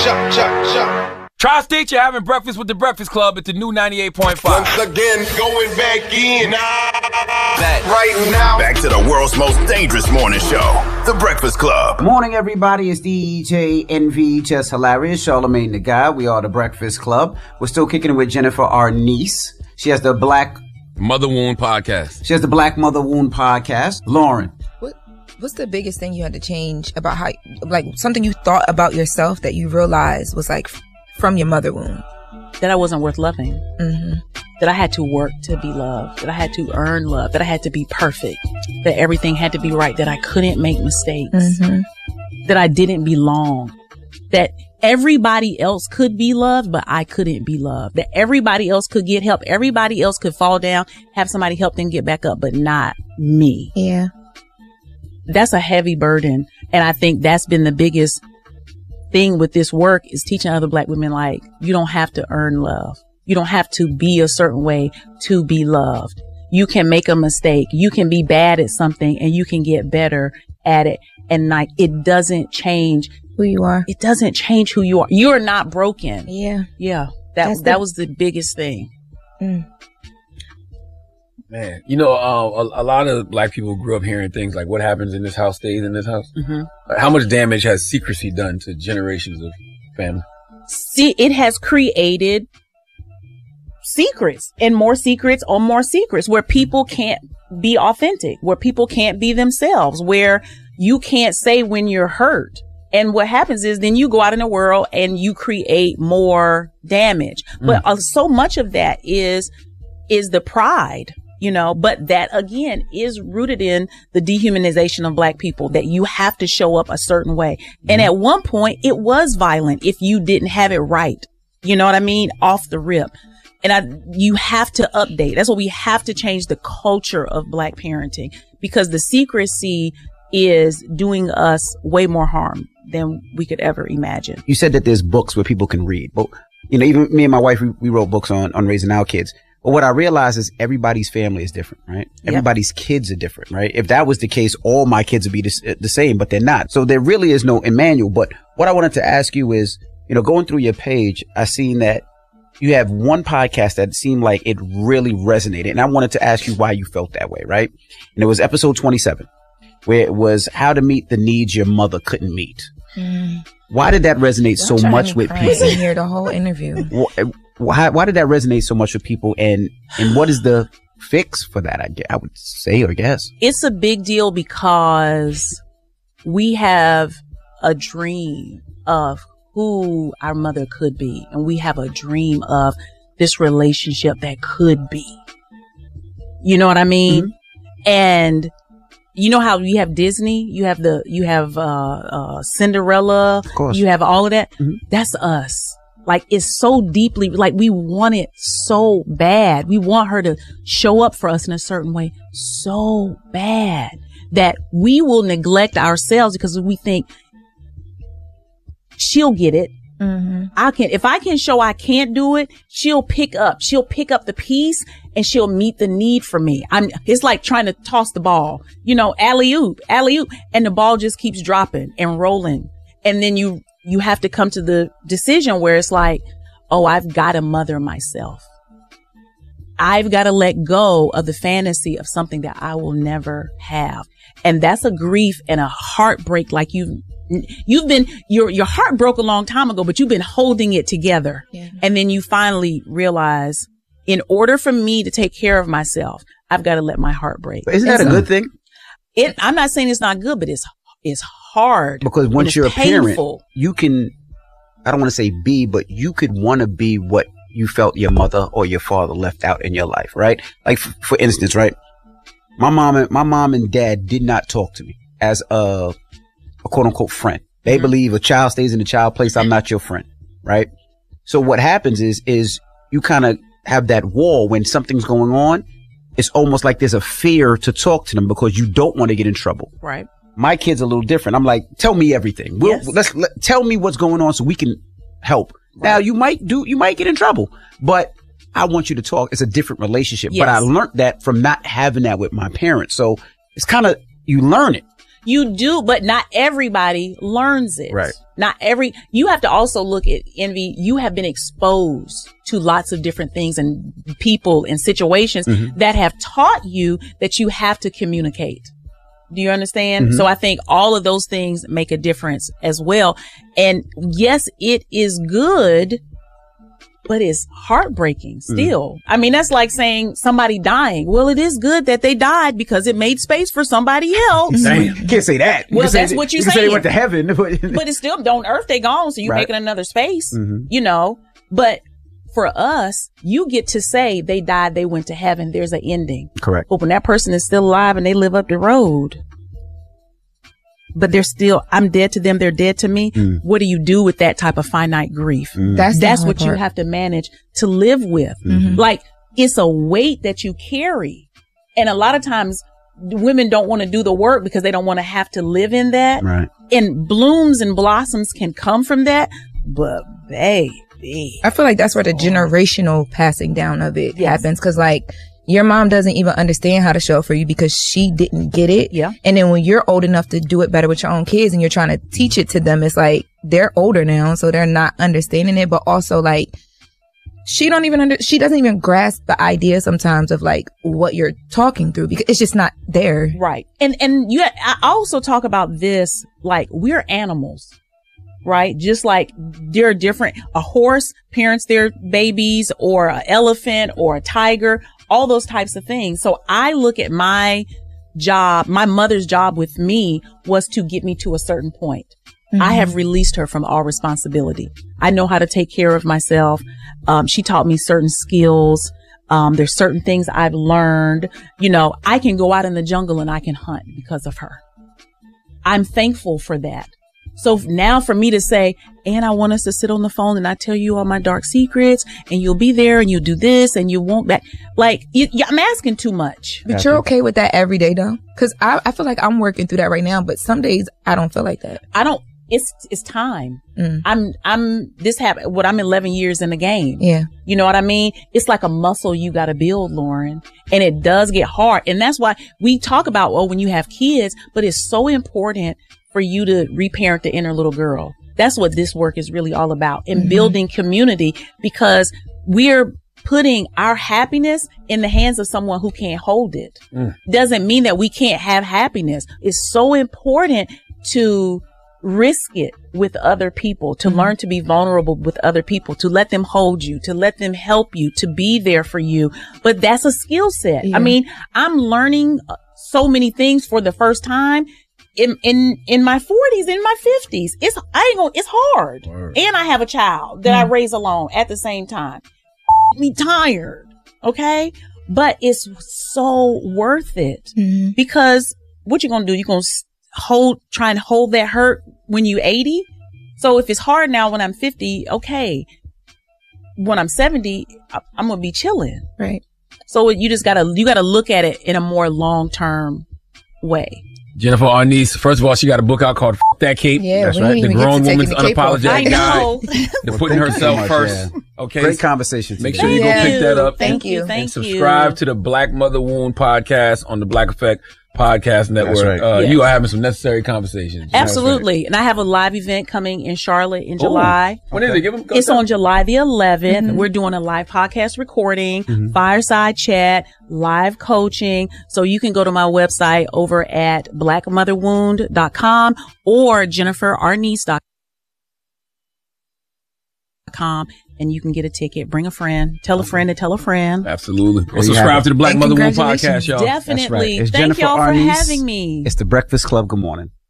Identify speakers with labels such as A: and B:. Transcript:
A: Tri-State, you're having breakfast with the Breakfast Club at the new 98.5.
B: Once again, going back in. Right now.
C: Back to the world's most dangerous morning show, The Breakfast Club.
D: Morning, everybody. It's DJ NV, just hilarious. Charlamagne the Guy. We are The Breakfast Club. We're still kicking it with Jennifer, our niece. She has the Black
A: Mother Wound Podcast.
D: She has the Black Mother Wound Podcast. Lauren.
E: What's the biggest thing you had to change about how, like, something you thought about yourself that you realized was like from your mother wound?
F: That I wasn't worth loving.
E: Mm-hmm.
F: That I had to work to be loved. That I had to earn love. That I had to be perfect. That everything had to be right. That I couldn't make mistakes.
E: Mm-hmm.
F: That I didn't belong. That everybody else could be loved, but I couldn't be loved. That everybody else could get help. Everybody else could fall down, have somebody help them get back up, but not me.
E: Yeah.
F: That's a heavy burden. And I think that's been the biggest thing with this work, is teaching other Black women, like, you don't have to earn love. You don't have to be a certain way to be loved. You can make a mistake. You can be bad at something and you can get better at it. And like, it doesn't change
E: who you are.
F: It doesn't change who you are. You're not broken.
E: Yeah.
F: Yeah. That was the biggest thing.
E: Mm.
A: Man, you know, a lot of Black people grew up hearing things like, what happens in this house stays in this house.
F: Mm-hmm.
A: How much damage has secrecy done to generations of family?
F: See, it has created secrets and more secrets on more secrets, where people can't be authentic, where people can't be themselves, where you can't say when you're hurt. And what happens is then you go out in the world and you create more damage. But so much of that is the pride. You know, but that again is rooted in the dehumanization of Black people, that you have to show up a certain way. And at one point it was violent if you didn't have it right. You know what I mean? Off the rip. And you have to update. That's what we have to change, the culture of Black parenting, because the secrecy is doing us way more harm than we could ever imagine.
D: You said that there's books where people can read, but you know, even me and my wife, we wrote books on raising our kids. But what I realize is everybody's family is different, right? Yep. Everybody's kids are different, right? If that was the case, all my kids would be the same, but they're not. So there really is no manual. But what I wanted to ask you is, you know, going through your page, I seen that you have one podcast that seemed like it really resonated. And I wanted to ask you why you felt that way, right? And it was episode 27, where it was how to meet the needs your mother couldn't meet. Why did that resonate so much with people?
E: I hear the whole interview.
D: Why did that resonate so much with people, and what is the fix for that? I would say, or guess
F: it's a big deal because we have a dream of who our mother could be, and we have a dream of this relationship that could be. You know what I mean? Mm-hmm. And you know how you have Disney, you have Cinderella,
D: of course.
F: You have all of that.
D: Mm-hmm.
F: That's us. Like, it's so deeply, like, we want it so bad. We want her to show up for us in a certain way so bad that we will neglect ourselves because we think she'll get it.
E: Mm-hmm.
F: If I can show I can't do it, she'll pick up the piece and she'll meet the need for me. It's like trying to toss the ball, you know, alley-oop, and the ball just keeps dropping and rolling. And then you have to come to the decision where it's like, oh, I've got to mother myself. I've got to let go of the fantasy of something that I will never have. And that's a grief and a heartbreak. Like your heart broke a long time ago, but you've been holding it together.
E: Yeah.
F: And then you finally realize, in order for me to take care of myself, I've got to let my heart break.
D: But isn't that a good thing?
F: I'm not saying it's not good, but it's hard.
D: Because once you're
F: painful.
D: A parent, you can, I don't want to say be, but you could want to be what you felt your mother or your father left out in your life, right? Like, for instance, right? My mom and dad did not talk to me as a quote unquote friend. They believe a child stays in a child place. I'm not your friend, right? So what happens is you kind of have that wall when something's going on. It's almost like there's a fear to talk to them because you don't want to get in trouble.
F: Right.
D: My kid's a little different. I'm like, tell me everything. Tell me what's going on so we can help. Right. Now you might get in trouble, but I want you to talk. It's a different relationship. Yes. But I learned that from not having that with my parents. So it's kind of, you learn it.
F: You do, but not everybody learns it.
D: Right.
F: You have to also look at Envy. You have been exposed to lots of different things and people and situations that have taught you that you have to communicate. Do you understand? So I think all of those things make a difference as well. And yes, it is good, but it's heartbreaking still. I mean, that's like saying somebody dying. Well, it is good that they died because it made space for somebody else.
D: Damn. You can't say that.
F: Well, that's what you're saying.
D: Say they went to heaven.
F: But it's still, on earth they gone, so you're making another space, you know. But for us, you get to say they died, they went to heaven. There's an ending.
D: Correct.
F: But when that person is still alive and they live up the road, but they're still, I'm dead to them, they're dead to me. What do you do with that type of finite grief? That's what you have to manage to live with. Like, it's a weight that you carry. And a lot of times women don't want to do the work because they don't want to have to live in that.
D: Right.
F: And blooms and blossoms can come from that. But baby,
E: I feel like that's where the generational passing down of it happens. Cause like your mom doesn't even understand how to show up for you because she didn't get it. Yeah. And then when you're old enough to do it better with your own kids and you're trying to teach it to them, it's like they're older now. So they're not understanding it, but also like she doesn't even grasp the idea sometimes of like what you're talking through because it's just not there.
F: Right. And I also talk about this, like we're animals. Right? Just like they're different. A horse parents their babies, or an elephant or a tiger, all those types of things. So I look at my job, my mother's job with me was to get me to a certain point. I have released her from all responsibility. I know how to take care of myself. She taught me certain skills. There's certain things I've learned. You know, I can go out in the jungle and I can hunt because of her. I'm thankful for that. So now for me to say, and I want us to sit on the phone and I tell you all my dark secrets and you'll be there and you'll do this and you won't back. Like, I'm asking too much.
E: But you're okay with that every day though? Cause I feel like I'm working through that right now, but some days I don't feel like that.
F: It's time. I'm 11 years in the game.
E: Yeah.
F: You know what I mean? It's like a muscle you got to build, Lauren. And it does get hard. And that's why we talk about, when you have kids, but it's so important for you to reparent the inner little girl. That's what this work is really all about, and building community, because we're putting our happiness in the hands of someone who can't hold it. Doesn't mean that we can't have happiness. It's so important to risk it with other people, to learn to be vulnerable with other people, to let them hold you, to let them help you, to be there for you. But that's a skill set. I mean, I'm learning so many things for the first time. In my 40s, in my 50s, it's hard. Word. And I have a child that I raise alone at the same time. Me tired. Okay. But it's so worth it because what you going to do? You're going to try and hold that hurt when you're 80. So if it's hard now when I'm 50, okay. When I'm 70, I'm going to be chilling.
E: Right.
F: So you gotta look at it in a more long-term way.
A: Jennifer Arnice, first of all, she got a book out called F That Cape.
E: Yeah,
A: that's right. The Grown Woman's Unapologetic Guide to Putting Herself First.
D: Yeah.
A: Okay.
D: Great conversation today.
A: Make sure you go pick that up.
E: Thank you.
A: And subscribe to the Black Mother Wound podcast on the Black Effect Podcast Network.
D: Right.
A: You are having some necessary conversations.
F: Absolutely. Right. And I have a live event coming in Charlotte in July.
A: When is it?
F: It's on July the 11th. We're doing a live podcast recording, fireside chat, live coaching. So you can go to my website over at blackmotherwound.com or jenniferarnice.com. And you can get a ticket. Bring a friend. Tell a friend to tell a friend.
A: Absolutely. Or subscribe to the Black Mother Wound podcast, y'all.
F: Definitely.
D: Right.
F: Thank y'all for having me.
D: It's the Breakfast Club. Good morning.